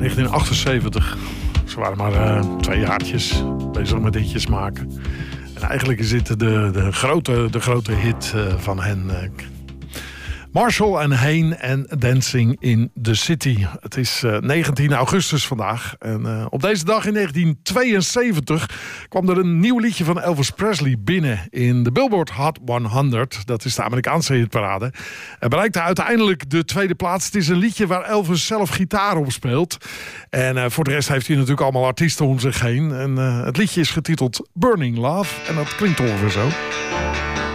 1978. Ze waren maar 2 jaartjes bezig met hitjes maken. En eigenlijk is dit de grote hit van hen. Marshall en Hayne en Dancing in the City. Het is 19 augustus vandaag. En op deze dag in 1972 kwam er een nieuw liedje van Elvis Presley binnen in de Billboard Hot 100. Dat is de Amerikaanse hitparade. Het bereikte uiteindelijk de 2e plaats. Het is een liedje waar Elvis zelf gitaar op speelt. En voor de rest heeft hij natuurlijk allemaal artiesten om zich heen. En het liedje is getiteld Burning Love. En dat klinkt ongeveer zo.